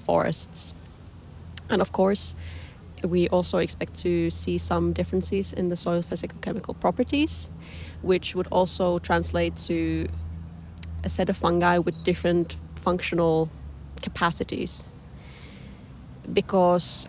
forests. And of course, we also expect to see some differences in the soil physicochemical properties, which would also translate to a set of fungi with different functional capacities. Because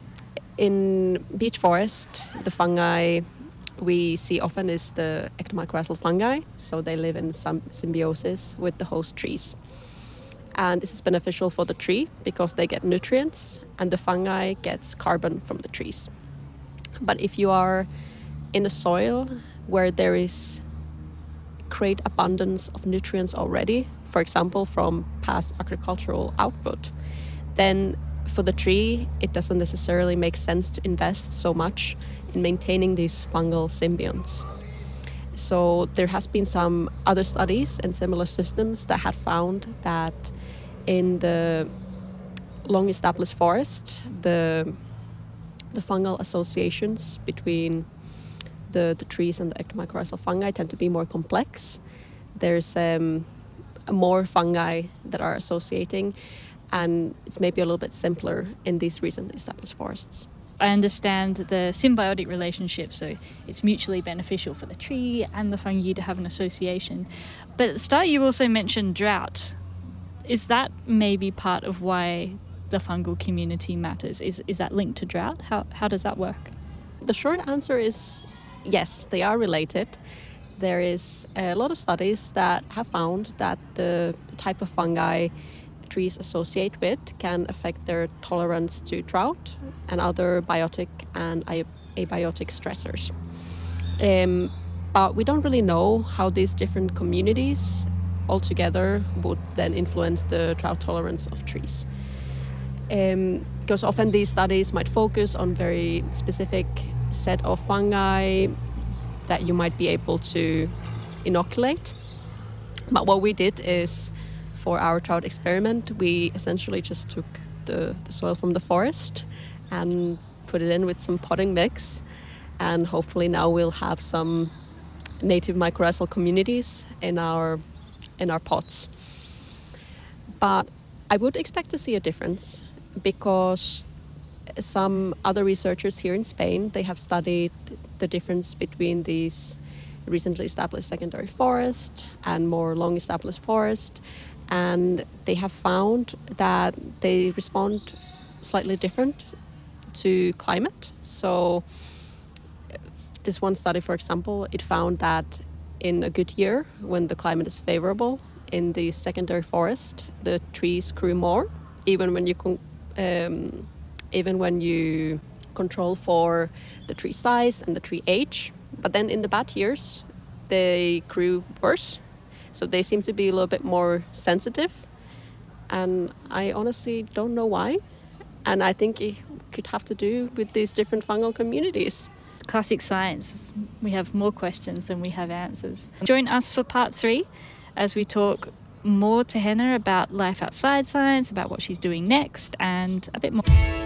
in beech forest, the fungi we see often is the ectomycorrhizal fungi, so they live in some symbiosis with the host trees. And this is beneficial for the tree because they get nutrients and the fungi gets carbon from the trees. But if you are in a soil where there is great abundance of nutrients already, for example, from past agricultural output, then for the tree, it doesn't necessarily make sense to invest so much in maintaining these fungal symbionts. So there has been some other studies and similar systems that had found that in the long-established forest, the fungal associations between the trees and the ectomycorrhizal fungi tend to be more complex. There's more fungi that are associating, and it's maybe a little bit simpler in these recently established forests. I understand the symbiotic relationship, so it's mutually beneficial for the tree and the fungi to have an association. But at the start you also mentioned drought. Is that maybe part of why the fungal community matters? Is that linked to drought? How does that work? The short answer is yes, they are related. There is a lot of studies that have found that the type of fungi trees associate with can affect their tolerance to drought and other biotic and abiotic stressors. But we don't really know how these different communities altogether would then influence the drought tolerance of trees. Because often these studies might focus on very specific set of fungi that you might be able to inoculate. But what we did is, for our drought experiment, we essentially just took the soil from the forest and put it in with some potting mix, and hopefully now we'll have some native mycorrhizal communities in our pots. But I would expect to see a difference because some other researchers here in Spain, they have studied the difference between these recently established secondary forest and more long-established forest, and they have found that they respond slightly different to climate. So this one study, for example, it found that in a good year, when the climate is favorable in the secondary forest, the trees grew more, even when you control for the tree size and the tree age. But then in the bad years, they grew worse. So they seem to be a little bit more sensitive. And I honestly don't know why. And I think it could have to do with these different fungal communities. Classic science. We have more questions than we have answers. Join us for part 3 as we talk more to Henna about life outside science, about what she's doing next, and a bit more.